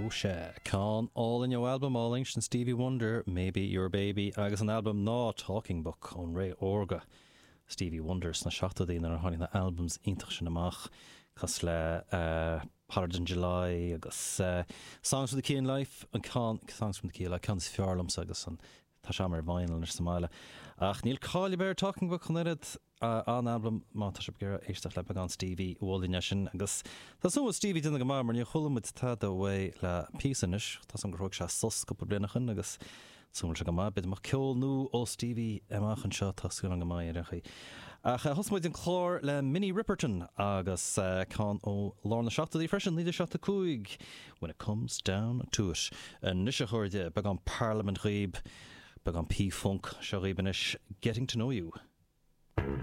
Con all in your album all and Stevie Wonder, Maybe Your Baby, agus an album ná Talking Book on Ray Orga. Stevie Wonder sna seachta dí ar hána albums intach sin amach cos le Hard in July agus Songs from the Key in Life and Songs from the Key like Cans Fiarlums agus an tá sé mar vinyl ar Somália. Ach níl cáile bear Talking Book chun éad an album má tá sé gera éisteach le began Stevie Waldine sin agus tá so Stevie duna go mar ní cholamid tá do way le písanis tá som grog se sus go brenachan agus sumil se go má bid mar ceol nú ó Stevie amach an seo tá sún go mai ar chi. Ach hosmuid an chlár le Minnie Riperton agus can ó Lorna Seachtaí freisin líidir seachta cúig When It Comes Down to It. An nisise chuirde began Parliament Riib began P-Funk seo ribanis Getting to Know You.